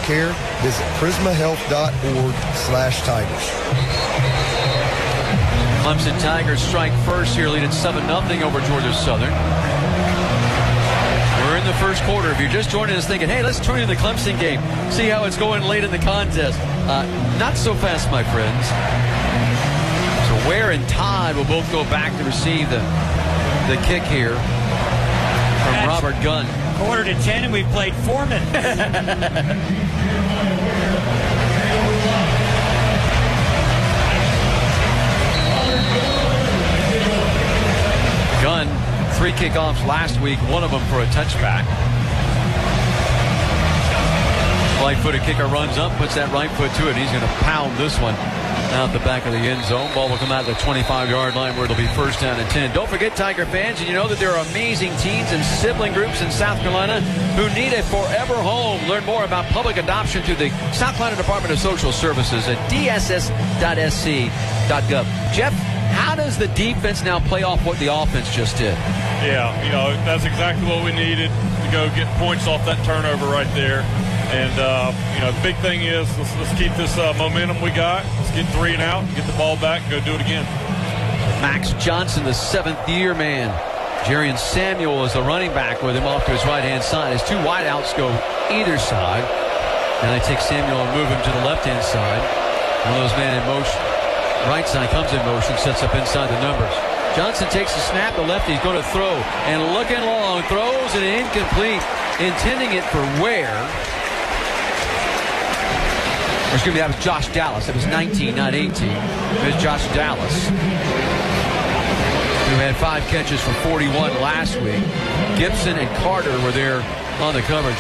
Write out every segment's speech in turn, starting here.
care, visit prismahealth.org/Tigers. Clemson Tigers strike first here, leading 7-0 over Georgia Southern. We're in the first quarter. If you're just joining us thinking, hey, let's turn in the Clemson game, see how it's going late in the contest. Not so fast, my friends. So Ware and Todd will both go back to receive the kick here from Robert Gunn. 9:45 and we've played 4 minutes. Gunn, 3 kickoffs last week, one of them for a touchback. Right-footed kicker runs up, puts that right foot to it. He's going to pound this one out the back of the end zone. Ball will come out at the 25-yard line where it'll be first down and 10. Don't forget, Tiger fans, and you know that there are amazing teens and sibling groups in South Carolina who need a forever home. Learn more about public adoption through the South Carolina Department of Social Services at dss.sc.gov. Jeff, how does the defense now play off what the offense just did? Yeah, that's exactly what we needed to go get points off that turnover right there. And, the big thing is let's keep this momentum we got. Let's get 3 and out, get the ball back, and go do it again. Max Johnson, the 7th-year man. Jarian Samuel is the running back with him off to his right-hand side. His 2 wideouts go either side. And they take Samuel and move him to the left-hand side. One of those men in motion. Right side comes in motion, sets up inside the numbers. Johnson takes the snap, the lefty's going to throw. And looking long, throws and incomplete, intending it for Ware. Excuse me, that was Josh Dallas. It was 19, not 18. It was Josh Dallas, who had 5 catches for 41 last week. Gibson and Carter were there on the coverage.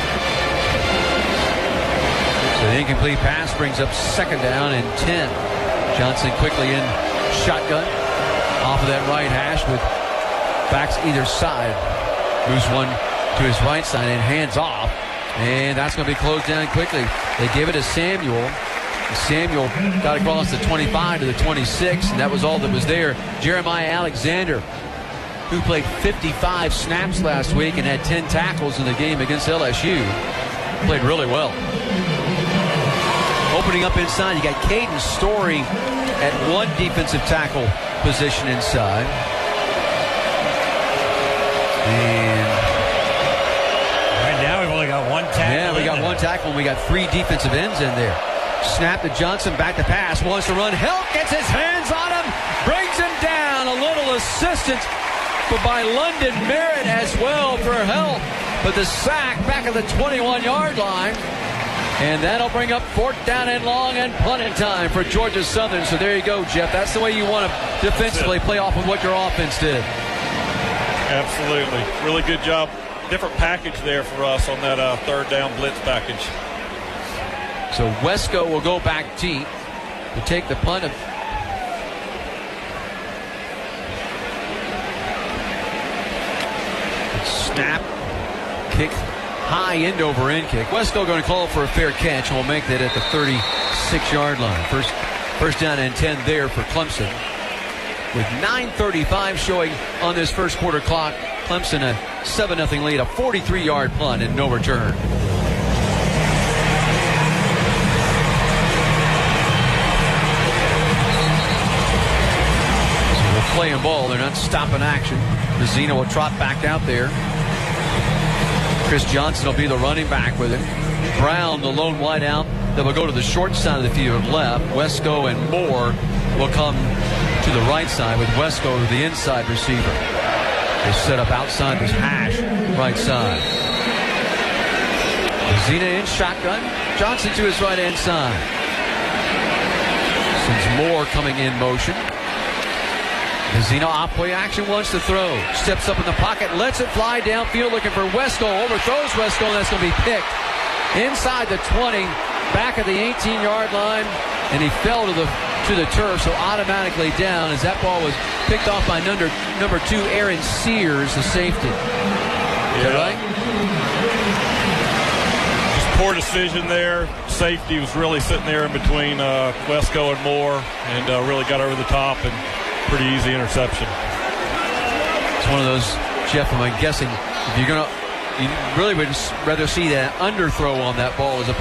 So the incomplete pass brings up 2nd down and 10. Johnson quickly in shotgun off of that right hash with backs either side. Moves one to his right side and hands off. And that's going to be closed down quickly. They give it to Samuel. Samuel got across the 25 to the 26, and that was all that was there. Jeremiah Alexander, who played 55 snaps last week and had 10 tackles in the game against LSU, played really well. Opening up inside, you got Caden Story at 1 defensive tackle position inside. And right now we've only got 1 tackle. Yeah, we got 1 tackle and we got 3 defensive ends in there. Snap to Johnson, back to pass, wants to run. Help gets his hands on him, brings him down. A little assistance by London Merritt as well for help. But the sack back at the 21-yard line. And that'll bring up 4th down and long and punting time for Georgia Southern. So there you go, Jeff. That's the way you want to defensively play off of what your offense did. Absolutely. Really good job. Different package there for us on that 3rd down blitz package. So Wesco will go back deep to take the punt. Snap, kick, high end over end kick. Wesco going to call for a fair catch and will make that at the 36-yard line. First down and 10 there for Clemson. With 9:35 showing on this first quarter clock, Clemson a 7-0 lead, a 43-yard punt and no return. Playing ball, they're not stopping action. Mazzina will trot back out there. Chris Johnson will be the running back with him. Brown, the lone wide out, that will go to the short side of the field left. Wesco and Moore will come to the right side with Wesco the inside receiver. They set up outside this hash, right side. Mazzina in shotgun. Johnson to his right hand side. Since Moore coming in motion. Mazzina off-play action, wants to throw. Steps up in the pocket, lets it fly downfield, looking for Wesco. Overthrows Wesco, and that's going to be picked. Inside the 20, back at the 18-yard line, and he fell to the turf, so automatically down as that ball was picked off by number 2, Aaron Sears, the safety. Is that right? Just poor decision there. Safety was really sitting there in between Wesco and Moore, and really got over the top and pretty easy interception. It's one of those, Jeff, I'm guessing, if you're going to, you really would rather see that underthrow on that ball as opposed